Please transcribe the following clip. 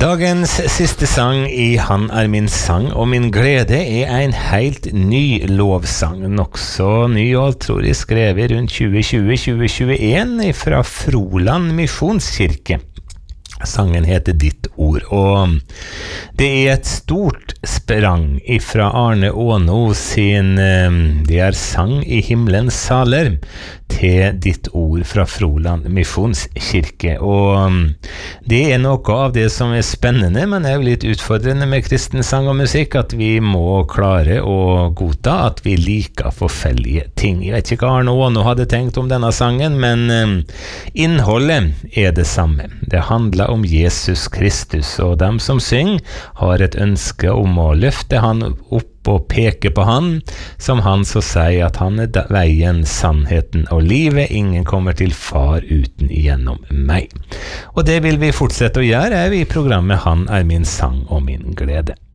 Dagens siste sang I Han min sang og min glede en helt ny lovsang, nokså ny og tror jeg skrevet rundt 2020-2021 fra Froland Misjonskirke. Sangen heter Ditt ord, og det et stort sprang ifra Arne Åno sin det sang I himmelens saler til Ditt ord fra Froland Misjonskirke, og det noe av det som spennende, men jo litt utfordrende med kristen sang og musikk, at vi må klare å godta at vi liker forskjellige ting. Jeg vet ikke hva Arne Åno hadde tenkt om denne sangen, men innholdet det samme. Det handler om Jesus Kristus, og dem som synger har et ønske om å løfte han opp og peke på han, som han så sier at han veien, sannheten og livet. Ingen kommer til far uten igjennom meg. Og det vil vi fortsette å gjøre I programmet Han min sang og min glede.